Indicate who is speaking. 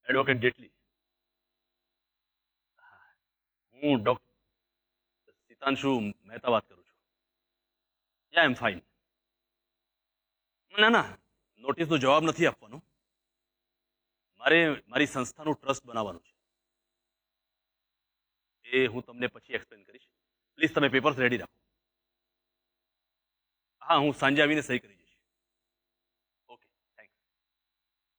Speaker 1: Advocate જેટલી. હું doctor Sitanshu Mehta વાત કરું છું. યા એમ ફાઇન. ના ના, નોટિસનો જવાબ નથી આપવાનો. મારે મારી સંસ્થાનું ટ્રસ્ટ બનાવવાનું છે. એ હું તમને પછી એક્સપ્લેન કરીશ. પ્લીઝ તમે પેપર્સ રેડી રાખો. હા, હું સાંજે આવીને સહી કરીશ.